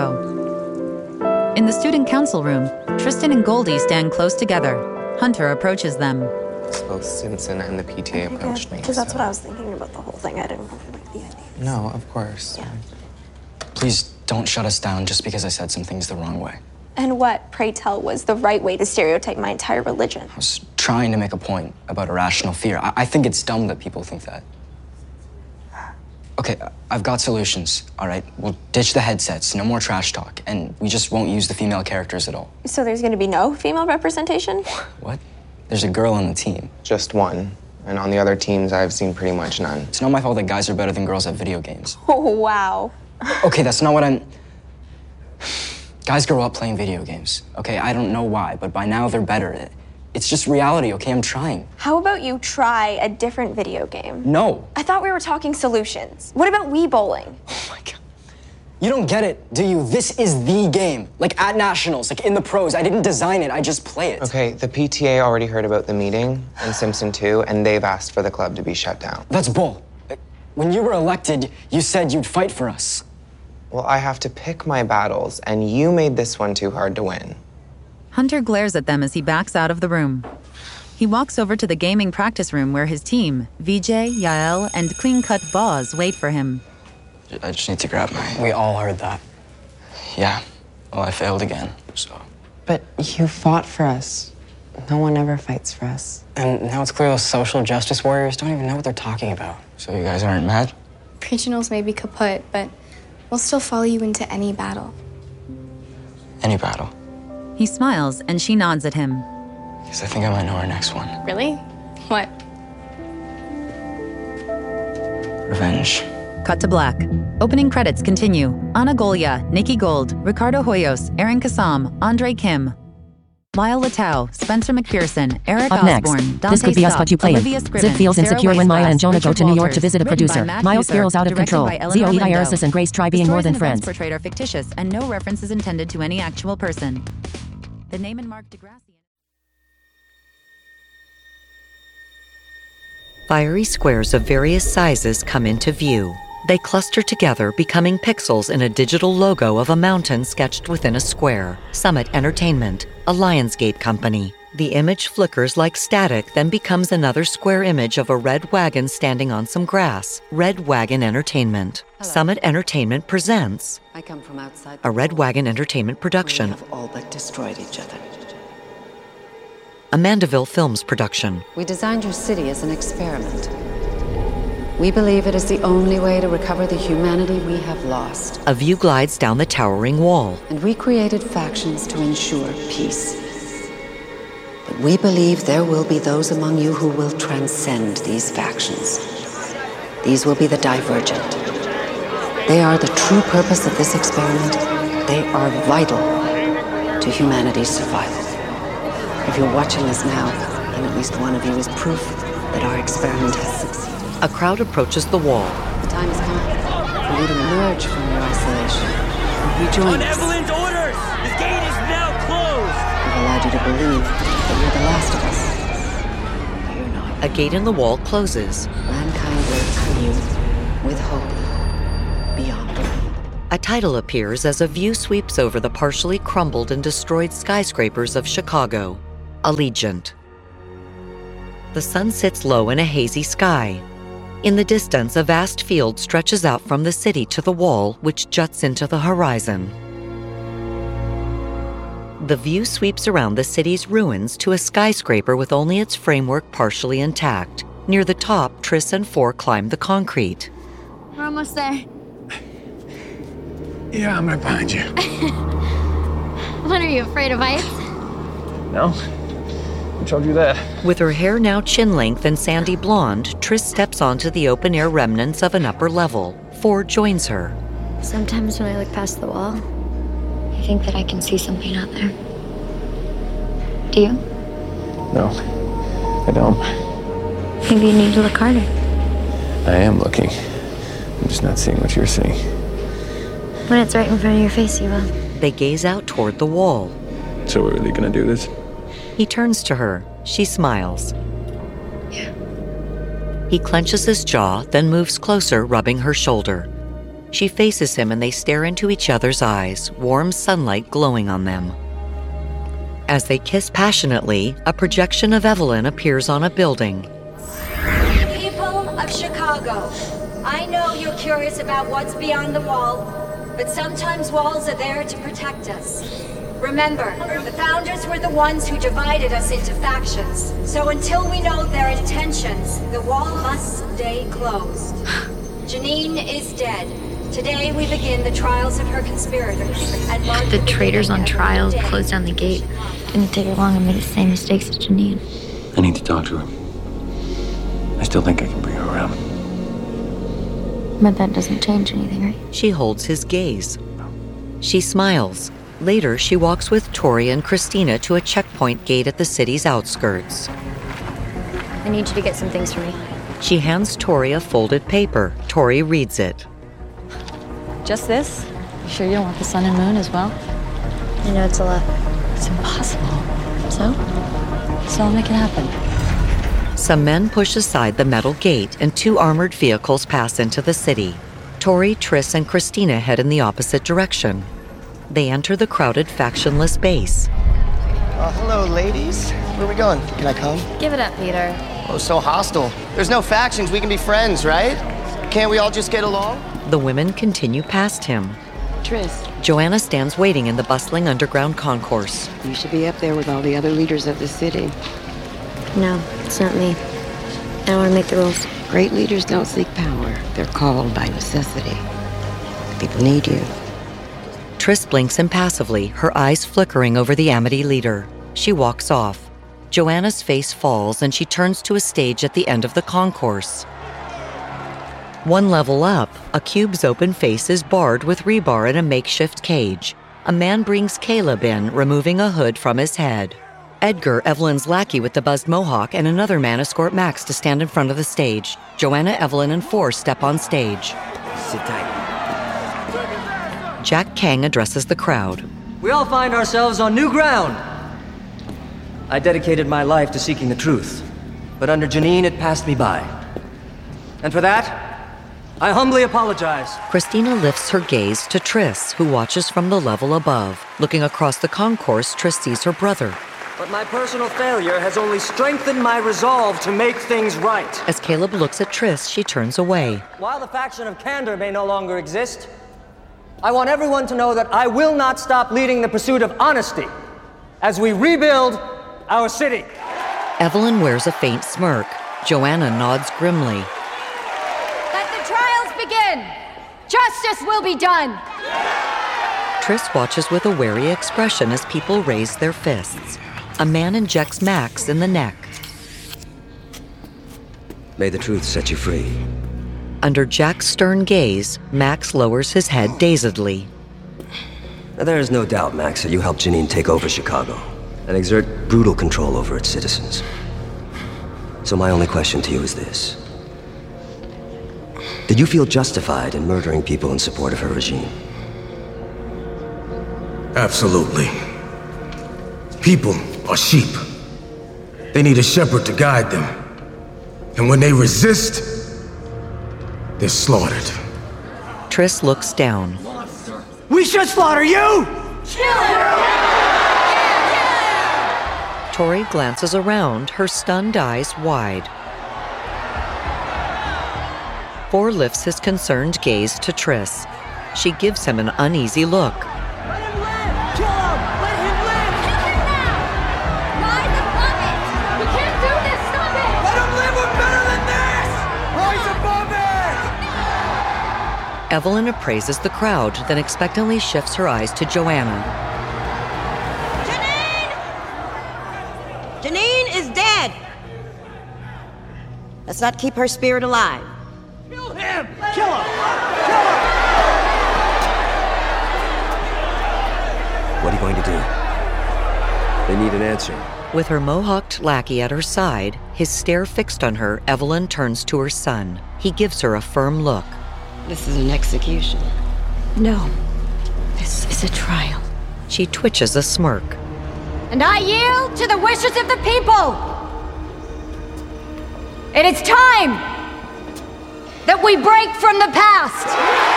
go. In the student council room, Tristan and Goldie stand close together. Hunter approaches them. Both Simpson and the PTA approached me. Because that's what I was thinking about the whole thing. I didn't really like the idea. No, of course. Yeah. Please don't shut us down just because I said some things the wrong way. And what, pray tell, was the right way to stereotype my entire religion? I was trying to make a point about irrational fear. I think it's dumb that people think that. Okay, I've got solutions, all right? We'll ditch the headsets, no more trash talk, and we just won't use the female characters at all. So there's gonna be no female representation? What? There's a girl on the team. Just one. And on the other teams, I've seen pretty much none. It's not my fault that guys are better than girls at video games. Oh, wow. Okay, that's not what I'm... Guys grow up playing video games, okay? I don't know why, but by now they're better at it. It's just reality, okay? I'm trying. How about you try a different video game? No. I thought we were talking solutions. What about Wii bowling? You don't get it, do you? This is the game. Like at nationals, like in the pros. I didn't design it, I just play it. Okay, the PTA already heard about the meeting, and Simpson too, and they've asked for the club to be shut down. That's bull. When you were elected, you said you'd fight for us. Well, I have to pick my battles, and you made this one too hard to win. Hunter glares at them as he backs out of the room. He walks over to the gaming practice room where his team, Vijay, Yael, and clean-cut Boz wait for him. I just need to grab my... We all heard that. Yeah. Well, I failed again, so... But you fought for us. No one ever fights for us. And now it's clear those social justice warriors don't even know what they're talking about. So you guys aren't mad? Regionals may be kaput, but we'll still follow you into any battle. Any battle. He smiles and she nods at him. Because I think I might know our next one. Really? What? Revenge. Cut to black. Opening credits continue. Ana Golia, Nikki Gold, Ricardo Hoyos, Aaron Kassam, Andre Kim, Lyle Latau, Spencer McPherson, Eric Up next, Osborne, this could be us, but you play Olivia it. Scriven, Ziv feels Sarah insecure when Maya and Jonah go to New York to Walters, visit a written by producer. Matt Miles Husser, spirals out of directed control. by Eleanor Zoe, Lindo. Iris, and Grace try The being more stories than and events friends. portrayed are fictitious, and no reference is intended to any actual person. The name and Mark Degrassi. Fiery squares of various sizes come into view. They cluster together, becoming pixels in a digital logo of a mountain sketched within a square. Summit Entertainment, a Lionsgate company. The image flickers like static, then becomes another square image of a red wagon standing on some grass. Red Wagon Entertainment. Hello. Summit Entertainment presents I come from outside. a Red Wagon Entertainment production. We have all but destroyed each other. A Mandeville Films production. We designed your city as an experiment. We believe it is the only way to recover the humanity we have lost. A view glides down the towering wall. And we created factions to ensure peace. But we believe there will be those among you who will transcend these factions. These will be the divergent. They are the true purpose of this experiment. They are vital to humanity's survival. If you're watching this now, then at least one of you is proof that our experiment has succeeded. A crowd approaches the wall. The time has come for you to emerge from your isolation and rejoin us. Evelyn's orders! The gate is now closed! We've allowed you to believe that you're the last of us. But you're not. A gate in the wall closes. Mankind waits for you with hope beyond belief. A A title appears as a view sweeps over the partially crumbled and destroyed skyscrapers of Chicago, Allegiant. The sun sits low in a hazy sky. In the distance, a vast field stretches out from the city to the wall, which juts into the horizon. The view sweeps around the city's ruins to a skyscraper with only its framework partially intact. Near the top, Triss and Four climb the concrete. We're almost there. Yeah, I'm right behind you. What, are you afraid of heights? No? Who told you that? With her hair now chin-length and sandy blonde, Triss steps onto the open-air remnants of an upper level. Four joins her. Sometimes when I look past the wall, I think that I can see something out there. Do you? No, I don't. Maybe you need to look harder. I am looking. I'm just not seeing what you're seeing. When it's right in front of your face, you will. They gaze out toward the wall. So we're really gonna do this? He turns to her. She smiles. Yeah. He clenches his jaw, then moves closer, rubbing her shoulder. She faces him and they stare into each other's eyes, warm sunlight glowing on them. As they kiss passionately, a projection of Evelyn appears on a building. People of Chicago, I know you're curious about what's beyond the wall, but sometimes walls are there to protect us. Remember, the founders were the ones who divided us into factions. So until we know their intentions, the wall must stay closed. Janine is dead. Today we begin the trials of her conspirators. And The traitors on trial closed down the gate. Didn't take her long and made the same mistakes as Janine. I need to talk to her. I still think I can bring her around. But that doesn't change anything, right? She holds his gaze. She smiles. Later, she walks with Tori and Christina to a checkpoint gate at the city's outskirts. I need you to get some things for me. She hands Tori a folded paper. Tori reads it. Just this? You sure you don't want the sun and moon as well? I know it's a lot. It's impossible. So I'll make it happen. Some men push aside the metal gate and two armored vehicles pass into the city. Tori, Triss, and Christina head in the opposite direction. They enter the crowded, factionless base. Hello, ladies. Where are we going? Can I come? Give it up, Peter. Oh, so hostile. There's no factions. We can be friends, right? Can't we all just get along? The women continue past him. Triss, Joanna stands waiting in the bustling underground concourse. you should be up there with all the other leaders of the city. No, it's not me. I don't want to make the rules. Great leaders don't seek power. They're called by necessity. People need you. Triss blinks impassively, her eyes flickering over the Amity leader. She walks off. Joanna's face falls and she turns to a stage at the end of the concourse. One level up, a cube's open face is barred with rebar in a makeshift cage. A man brings Caleb in, removing a hood from his head. Edgar, Evelyn's lackey with the buzzed mohawk, and another man escort Max to stand in front of the stage. Joanna, Evelyn, and Four step on stage. Sit tight. Jack Kang addresses the crowd. We all find ourselves on new ground. I dedicated my life to seeking the truth, but under Janine it passed me by. And for that, I humbly apologize. Christina lifts her gaze to Triss, who watches from the level above. Looking across the concourse, Triss sees her brother. But my personal failure has only strengthened my resolve to make things right. As Caleb looks at Triss, she turns away. While the faction of Candor may no longer exist, I want everyone to know that I will not stop leading the pursuit of honesty as we rebuild our city. Evelyn wears a faint smirk. Joanna nods grimly. Let the trials begin. Justice will be done. Triss watches with a wary expression as people raise their fists. A man injects Max in the neck. May the truth set you free. Under Jack's stern gaze, Max lowers his head dazedly. Now, there is no doubt, Max, that you helped Janine take over Chicago and exert brutal control over its citizens. So my only question to you is this. Did you feel justified in murdering people in support of her regime? Absolutely. People are sheep. They need a shepherd to guide them. And when they resist, they're slaughtered. Triss looks down. We should slaughter you! Tori glances around, her stunned eyes wide. Four lifts his concerned gaze to Triss. She gives him an uneasy look. Let him live! Kill him! Let him live! Kill him now! Rise above it! We can't do this! Stop it! Let him live! We're better than this! Rise above it! Evelyn appraises the crowd, then expectantly shifts her eyes to Joanna. Janine is dead. Let's not keep her spirit alive. Kill him! Kill him! What are you going to do? They need an answer. With her mohawked lackey at her side, his stare fixed on her, Evelyn turns to her son. He gives her a firm look. This is an execution. No. This is a trial. She twitches a smirk. And I yield to the wishes of the people! It is time that we break from the past!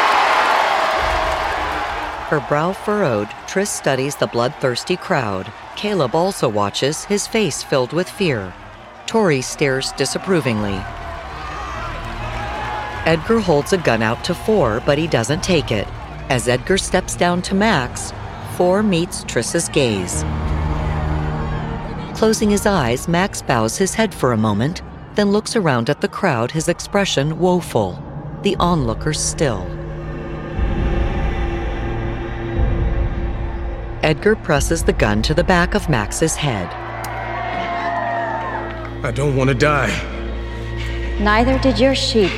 Her brow furrowed, Triss studies the bloodthirsty crowd. Caleb also watches, his face filled with fear. Tori stares disapprovingly. Edgar holds a gun out to Four, but he doesn't take it. As Edgar steps down to Max, Four meets Triss's gaze. Closing his eyes, Max bows his head for a moment, then looks around at the crowd, his expression woeful. The onlookers still. Edgar presses the gun to the back of Max's head. I don't want to die. Neither did your sheep.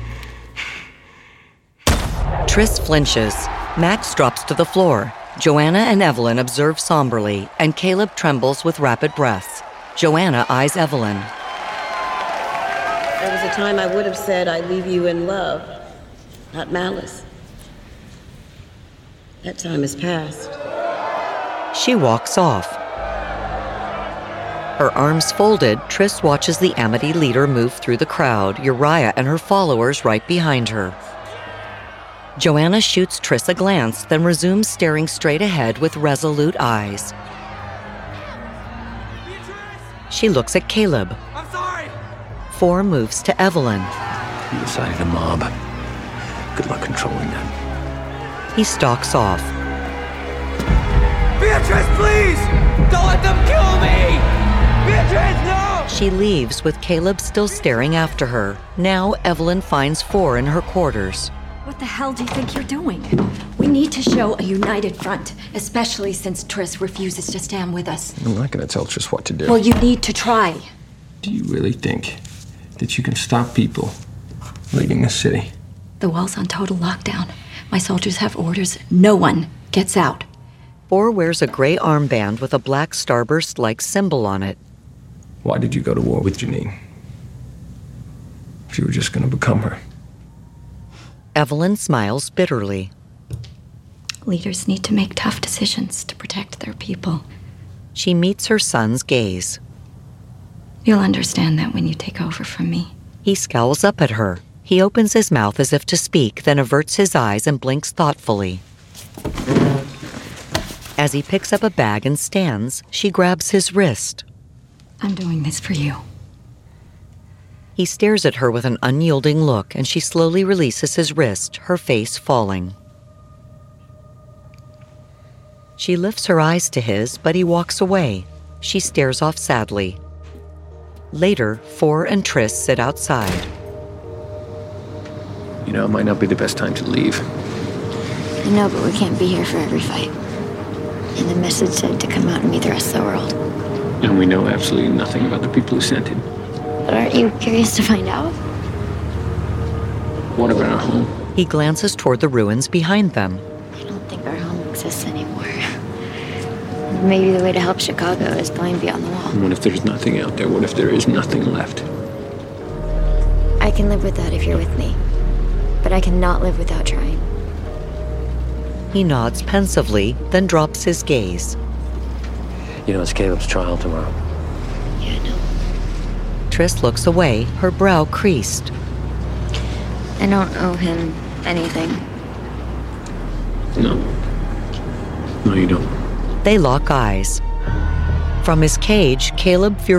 Triss flinches. Max drops to the floor. Joanna and Evelyn observe somberly, and Caleb trembles with rapid breaths. Joanna eyes Evelyn. There was a time I would have said I leave you in love, not malice. That time has passed. She walks off. Her arms folded, Triss watches the Amity leader move through the crowd, Uriah and her followers right behind her. Joanna shoots Triss a glance, then resumes staring straight ahead with resolute eyes. She looks at Caleb. I'm sorry! Four moves to Evelyn. You decided a mob. Good luck controlling them. He stalks off. Beatrice, please! Don't let them kill me! Beatrice, no! She leaves with Caleb still staring after her. Now Evelyn finds Four in her quarters. What the hell do you think you're doing? We need to show a united front, especially since Triss refuses to stand with us. I'm not going to tell Triss what to do. Well, you need to try. Do you really think that you can stop people leaving the city? The wall's on total lockdown. My soldiers have orders. No one gets out. Four wears a gray armband with a black starburst-like symbol on it. Why did you go to war with Janine? If you were just going to become her. Evelyn smiles bitterly. Leaders need to make tough decisions to protect their people. She meets her son's gaze. You'll understand that when you take over from me. He scowls up at her. He opens his mouth as if to speak, then averts his eyes and blinks thoughtfully. As he picks up a bag and stands, she grabs his wrist. I'm doing this for you. He stares at her with an unyielding look, and she slowly releases his wrist, her face falling. She lifts her eyes to his, but he walks away. She stares off sadly. Later, Four and Triss sit outside. You know, it might not be the best time to leave. I know, but we can't be here for every fight. And the message said to come out and meet the rest of the world. And we know absolutely nothing about the people who sent it. But aren't you curious to find out? What about our home? He glances toward the ruins behind them. I don't think our home exists anymore. Maybe the way to help Chicago is going beyond the wall. And what if there's nothing out there? What if there is nothing left? I can live with that if you're with me. But I cannot live without trying. He nods pensively, then drops his gaze. You know, it's Caleb's trial tomorrow. Yeah, I know. Triss looks away, her brow creased. I don't owe him anything. No. No, you don't. They lock eyes. From his cage, Caleb fears